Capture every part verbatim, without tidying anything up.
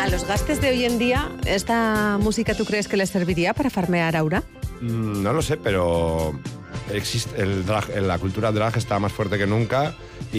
¿A los gastes de hoy en día, esta música tú crees que les serviría para farmear aura? Mm, no lo sé, pero existe el drag, la cultura drag está más fuerte que nunca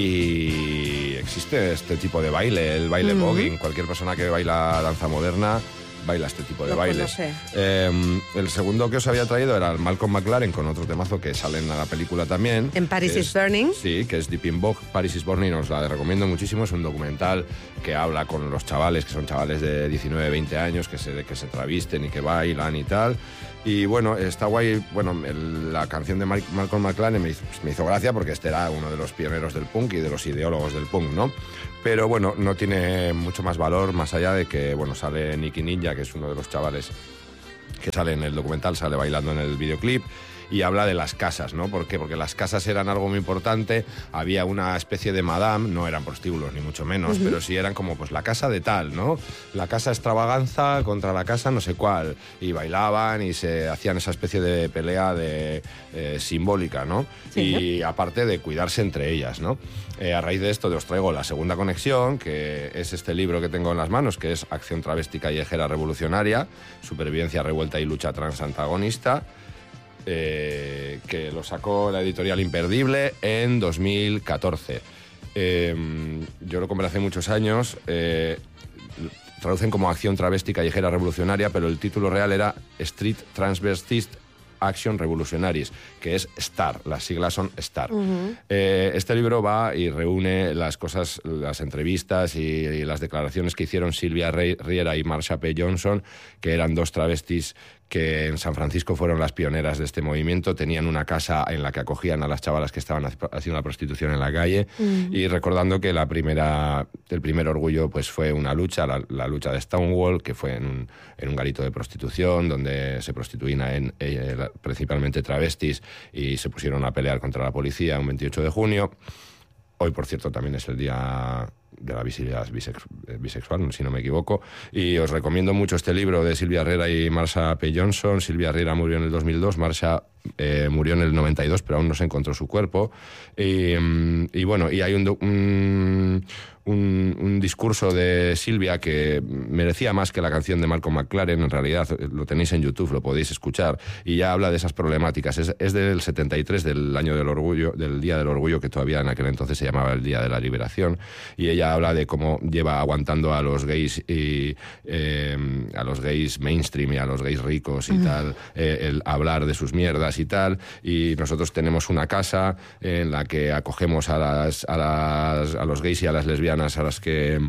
y existe este tipo de baile, el baile mm. voguing. Cualquier persona que baila danza moderna baila este tipo de no, bailes. Pues no sé. eh, el segundo que os había traído era el Malcolm McLaren con otro temazo que sale en la película también. En Paris is es, Burning. Sí, que es Deep in Vogue. Paris is Burning, os la recomiendo muchísimo. Es un documental que habla con los chavales, que son chavales de diecinueve, veinte años, que se, que se travisten y que bailan y tal. Y bueno, está guay. Bueno, el, la canción de Mal Malcolm McLaren me hizo, pues, me hizo gracia porque este era uno de los pioneros del punk y de los ideólogos del punk, ¿no? Pero bueno, no tiene mucho más valor más allá de que, bueno, sale Nicky Ninja, que es uno de los chavales que sale en el documental, sale bailando en el videoclip. Y habla de las casas, ¿no? ¿Por qué? Porque las casas eran algo muy importante. Había una especie de madame, no eran prostíbulos ni mucho menos, uh-huh. pero sí eran como pues la casa de tal, ¿no? La casa extravaganza contra la casa no sé cuál. Y bailaban y se hacían esa especie de pelea de, eh, simbólica, ¿no? Sí. Y aparte de cuidarse entre ellas, ¿no? Eh, a raíz de esto os traigo la segunda conexión, que es este libro que tengo en las manos, que es Acción travesti callejera revolucionaria, supervivencia, revuelta y lucha transantagonista. Eh, que lo sacó la editorial Imperdible en dos mil catorce. Eh, yo lo compré hace muchos años. Eh, traducen como Acción travesti callejera revolucionaria, pero el título real era Street Transvestist Action Revolutionaries, que es STAR, las siglas son STAR. Uh-huh. Eh, este libro va y reúne las cosas, las entrevistas y, y las declaraciones que hicieron Silvia Riera y Marsha P. Johnson, que eran dos travestis que en San Francisco fueron las pioneras de este movimiento. Tenían una casa en la que acogían a las chavalas que estaban haciendo la prostitución en la calle. Uh-huh. Y recordando que la primera, el primer orgullo pues fue una lucha, la, la lucha de Stonewall, que fue en un, en un garito de prostitución donde se prostituían en, eh, principalmente travestis y se pusieron a pelear contra la policía un veintiocho de junio. Hoy, por cierto, también es el día de la visibilidad bisex bisexual, si no me equivoco. Y os recomiendo mucho este libro de Silvia Riera y Marsha P. Johnson. Silvia Riera murió en el dos mil dos, Marsha eh, murió en el noventa y dos, pero aún no se encontró su cuerpo. Y, y bueno, y hay un, un, un, un discurso de Silvia que merecía más que la canción de Malcolm McLaren. En realidad, lo tenéis en YouTube, lo podéis escuchar. Y ya habla de esas problemáticas. Es, es del setenta y tres, del año del orgullo, del Día del Orgullo, que todavía en aquel entonces se llamaba el Día de la Liberación. Y ella habla de cómo lleva aguantando a los gays y eh, a los gays mainstream y a los gays ricos y uh-huh. tal, eh, el hablar de sus mierdas y tal. Y nosotros tenemos una casa en la que acogemos a las a las a los gays y a las lesbianas a las que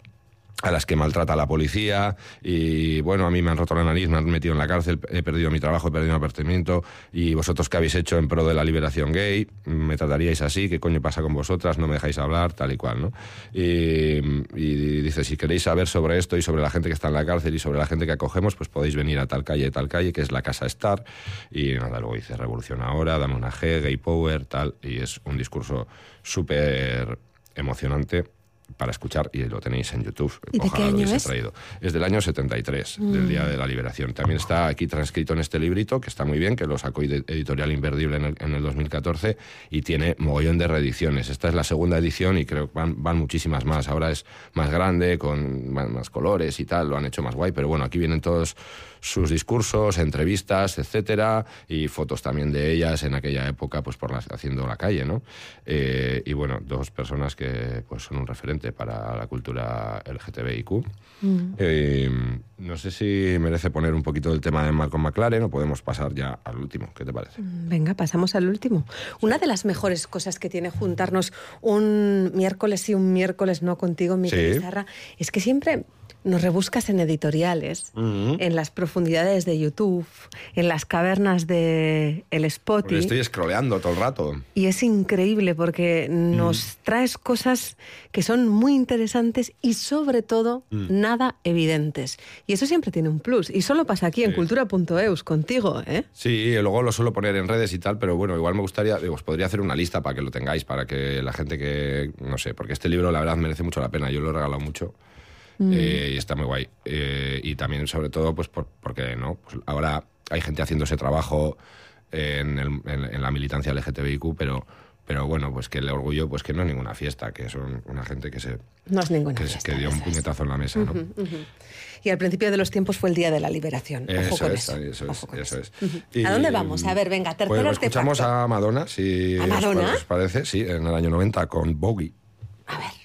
a las que maltrata la policía. Y bueno, a mí me han roto la nariz, me han metido en la cárcel, he perdido mi trabajo, he perdido mi apartamento. Y vosotros, ¿qué habéis hecho en pro de la liberación gay? ¿Me trataríais así? ¿Qué coño pasa con vosotras? ¿No me dejáis hablar? Tal y cual, ¿no? Y, y dice, si queréis saber sobre esto y sobre la gente que está en la cárcel y sobre la gente que acogemos, pues podéis venir a tal calle, tal calle, que es la Casa Star. Y nada, luego dice, revolución ahora, dame una G, gay power, tal. Y es un discurso súper emocionante para escuchar, y lo tenéis en YouTube. ¿Y de qué año es? Traído. Es del año setenta y tres, mm. del Día de la Liberación. También está aquí transcrito en este librito, que está muy bien, que lo sacó Editorial Imperdible en el, en el dos mil catorce, y tiene mogollón de reediciones. Esta es la segunda edición y creo que van, van muchísimas más. Ahora es más grande, con más, más colores y tal, lo han hecho más guay, pero bueno, aquí vienen todos sus discursos, entrevistas, etcétera, y fotos también de ellas en aquella época, pues por las, haciendo la calle, ¿no? Eh, y bueno, dos personas que pues son un referente para la cultura L G T B I Q. Mm. Eh, no sé si merece poner un poquito del tema de Malcolm McLaren o podemos pasar ya al último. ¿Qué te parece? Venga, pasamos al último. Una de las mejores cosas que tiene juntarnos un miércoles y un miércoles no contigo, Miquel Izarra, sí. es que siempre nos rebuscas en editoriales, uh-huh. en las profundidades de YouTube, en las cavernas de el Spotify. Pues estoy scrolleando todo el rato. Y es increíble porque nos uh-huh. traes cosas que son muy interesantes y sobre todo uh-huh. nada evidentes. Y eso siempre tiene un plus. Y solo pasa aquí sí. en cultura punto eus contigo, ¿eh? Sí, luego lo suelo poner en redes y tal, pero bueno, igual me gustaría, digo, os podría hacer una lista para que lo tengáis, para que la gente que, no sé, porque este libro la verdad merece mucho la pena, yo lo he regalado mucho. Mm. Eh, y está muy guay. Eh, y también, sobre todo, pues por, porque no pues ahora hay gente haciendo ese trabajo en, el, en, en la militancia L G T B I Q, pero, pero bueno, pues que el orgullo, pues que no es ninguna fiesta, que son una gente que se... No es ninguna que, fiesta. Que dio un puñetazo en la mesa, ¿no? Uh-huh, uh-huh. Y al principio de los tiempos fue el Día de la Liberación. Ojo eso con es, eso. eso es, Ojo con eso eso. es. Uh-huh. Y, ¿A dónde vamos? A ver, venga, tercer pues artefacto. escuchamos a Madonna, si ¿A Madonna? os parece, sí, en el año noventa con Bogie.